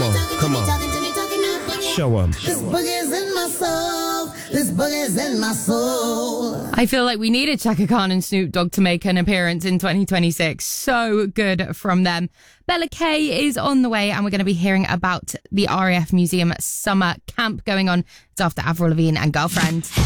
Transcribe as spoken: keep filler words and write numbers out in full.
on, come on. Show 'em. This boogie's in my soul. This boogie's in my soul. I feel like we needed Chaka Khan and Snoop Dogg to make an appearance in twenty twenty-six. So good from them. Bella K is on the way, and we're going to be hearing about the R A F Museum summer camp going on. It's after Avril Lavigne and Girlfriend.